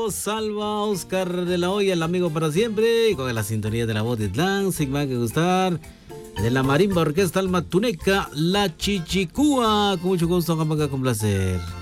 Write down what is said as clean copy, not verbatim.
Salva Oscar de la Hoya, el amigo para siempre, y con la sintonía de la voz de Itlán, sin más que gustar, de la marimba orquesta Alma Tuneca, la Chichicúa, con mucho gusto, con placer.